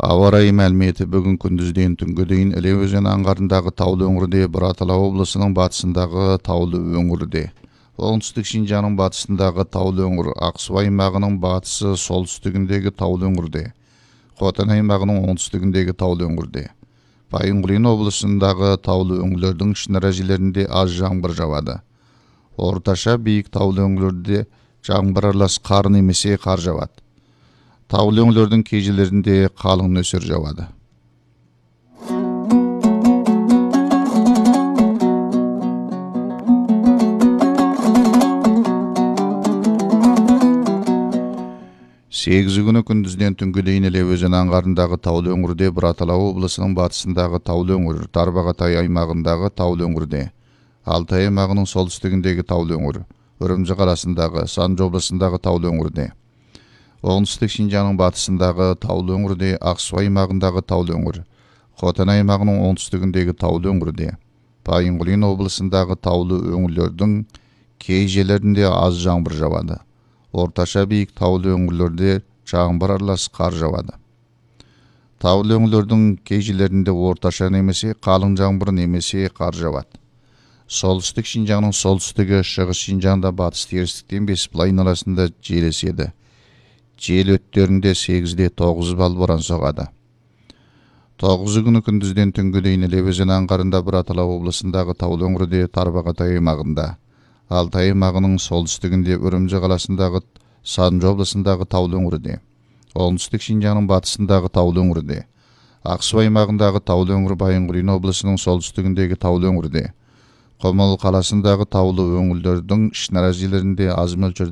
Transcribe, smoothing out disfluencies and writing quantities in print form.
Ауа райы мәліметі бүгін күндізден түнге дейін Іле өзені аңғарындағы таулы өңірде, Бұратала облысының батысындағы таулы өңірде, оңтүстік Шинжаңның батысындағы таулы өңір, Ақсу аймағының батысы солтүстігіндегі таулы өңірде, Хотан аймағының оңтүстігіндегі таулы өңірде, Байынқұлин облысындағы таулы өңірлердің ішін дәрежелерінде аз жаңбыр жауады. Орташа биік таулы өңірлерде жаңбыр аралас қар немесе қар жауады. Таулы өңірлердің кей жерлерінде қалың нөсер жауады. Сегізі күні күндізден түнге дейін Іле өзені аңғарындағы таулы өңірде, Бұратала облысының батысындағы таулы өңір, Тарбағатай аймағындағы таулы өңірде, Алтай аймағының солтүстігіндегі таулы өңір, Үрімжі қаласындағы, Санжы облысындағы таулы өңірде, оңтүстік Шинжаңның батысындағы таулы өңірде, Ақсу аймағындағы таулы өңір, Хотан аймағының оңтүстігіндегі таулы өңірде, Байынқұлин облысындағы таулы өңірлердің кей жерлерінде аз жаңбыр жауады. Орташа биік таулы өңірлерде жаңбыр аралас қар жауады. Таулы өңірлердің кей жерлерінде орташа немесе қалың жаңбыр немесе қар жауады. Солтүстік Шинжаңның солтүстігі, шығыс Шинжаңда батыс терістіктен Бесбұлай арасында жел еседі. Жел өттерінде 8-де 9 балл боран соғады. 9 күні күндізден түнге дейін Іле өзені аңғарында, Бұратала облысындағы таулы өңірде, Тарбағатай аймағында, Алтай аймағының солтүстігінде, Үрімжі қаласындағы, Санжы облысындағы таулы өңірде, оңтүстік Шинжаңның батысындағы таулы өңірде, Ақсу аймағындағы таулы өңір, Байынқұлин облысының солтүстігіндегі таулы өңірде, Қомол қаласындағы таулы өңірлердің ішін дәрежелерінде аз мөлшерде